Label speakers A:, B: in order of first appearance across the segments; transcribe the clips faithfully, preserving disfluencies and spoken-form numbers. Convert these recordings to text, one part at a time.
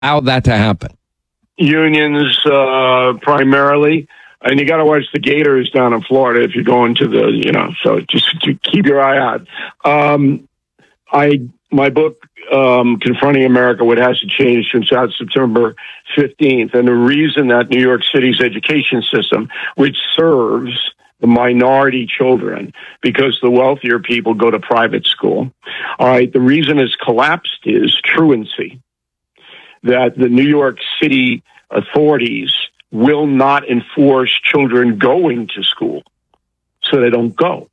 A: allow that to happen?
B: Unions, uh, primarily. And you got to watch the Gators down in Florida if you're going to the, you know, so just keep your eye out. Um, I, my book, um, Confronting America, What Has to Change, comes out September fifteenth. And the reason that New York City's education system, which serves the minority children because the wealthier people go to private school. All right. The reason it's collapsed is truancy, that the New York City authorities will not enforce children going to school, so they don't go.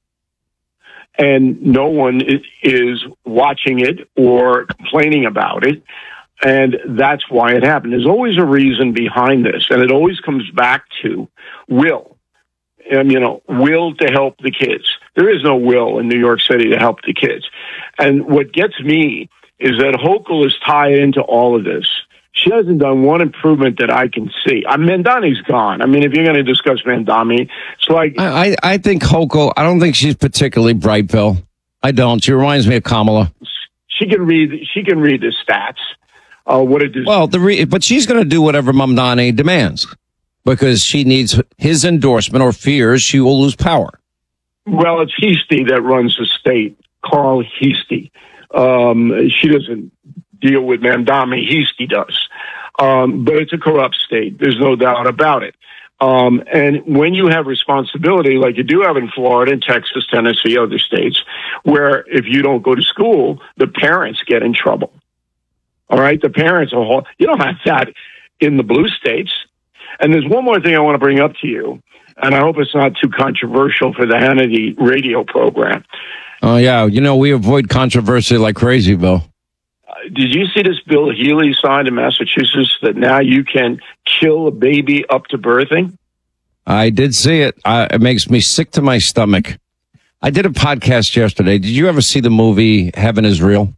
B: And no one is watching it or complaining about it. And that's why it happened. There's always a reason behind this, and it always comes back to will. And, you know, will to help the kids. There is no will in New York City to help the kids. And what gets me is that Hochul is tied into all of this. She hasn't done one improvement that I can see. I mean, Mamdani's gone. I mean, if you're going to discuss Mamdani, it's like...
A: I, I, I think Hochul, I don't think she's particularly bright, Bill. I don't. She reminds me of Kamala.
B: She can read, she can read the stats. Uh, what it is.
A: Well, the re- but she's going to do whatever Mamdani demands because she needs his endorsement or fears she will lose power.
B: Well, it's Heastie that runs the state, Carl Heastie. Um, she doesn't deal with Mamdani, Heastie does. Um, but it's a corrupt state. There's no doubt about it. Um, and when you have responsibility, like you do have in Florida and Texas, Tennessee, other states, where if you don't go to school, the parents get in trouble. All right? The parents are, you don't have that in the blue states. And there's one more thing I want to bring up to you, and I hope it's not too controversial for the Hannity radio program.
A: Oh, yeah. You know, we avoid controversy like crazy, Bill.
B: Did you see this bill Healy signed in Massachusetts that now you can kill a baby up to birthing?
A: I did see it. I, it makes me sick to my stomach. I did a podcast yesterday. Did you ever see the movie Heaven is Real?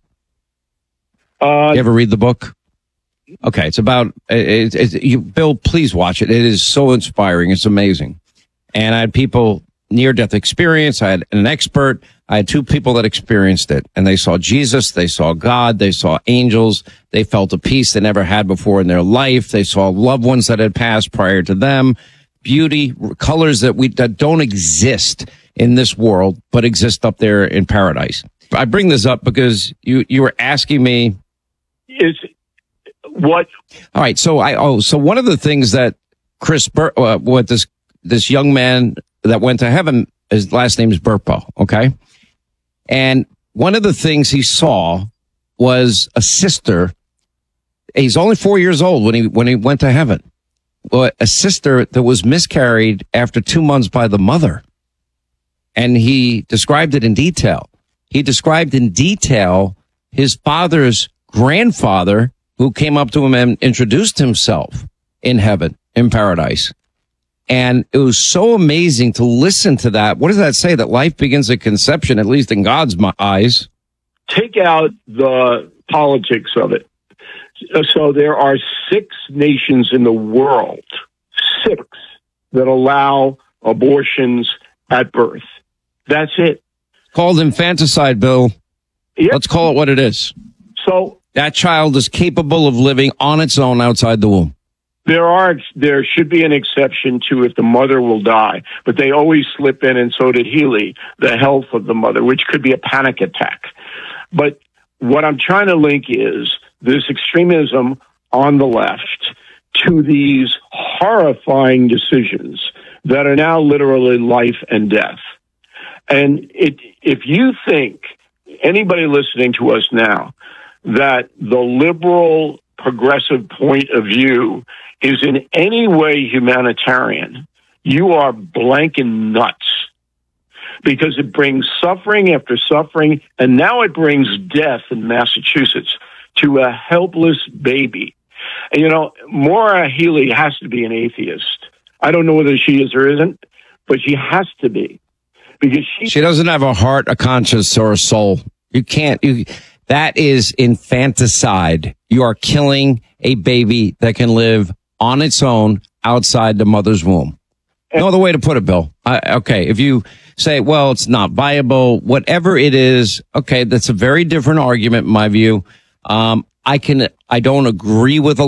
A: Uh, you ever read the book? Okay, it's about, it, it, it, you, Bill, please watch it. It is so inspiring. It's amazing. And I had people near-death experience. I had an expert. I had two people that experienced it, and they saw Jesus, they saw God, they saw angels, they felt a peace they never had before in their life. They saw loved ones that had passed prior to them, beauty, colors that we that don't exist in this world, but exist up there in paradise. I bring this up because you you were asking me.
B: Is what?
A: All right, so I oh so one of the things that Chris Bur- uh, what this this young man that went to heaven, his last name is Burpo, okay. And one of the things he saw was a sister. He's only four years old when he when he went to heaven. Well, a sister that was miscarried after two months by the mother. And he described it in detail. He described in detail his father's grandfather who came up to him and introduced himself in heaven, in paradise. And it was so amazing to listen to that. What does that say? That life begins at conception, at least in God's eyes.
B: Take out the politics of it. So there are six nations in the world, six, that allow abortions at birth. That's it.
A: Called infanticide, Bill.
B: Yep.
A: Let's call it what it is.
B: So
A: that child is capable of living on its own outside the womb.
B: There are, there should be an exception to if the mother will die, but they always slip in, and so did Healy, the health of the mother, which could be a panic attack. But what I'm trying to link is this extremism on the left to these horrifying decisions that are now literally life and death. And it, if you think, anybody listening to us now, that the liberal progressive point of view is in any way humanitarian, you are blanking nuts, because it brings suffering after suffering, and now it brings death in Massachusetts to a helpless baby. And, you know, Maura Healey has to be an atheist. I don't know whether she is or isn't, but she has to be, because she
A: she doesn't have a heart, a conscience, or a soul. You can't. You, that is infanticide. You are killing a baby that can live on its own outside the mother's womb. No other way to put it, Bill. I, okay, if you say, well, it's not viable, whatever it is, okay, that's a very different argument in my view. Um, I can, I don't agree with a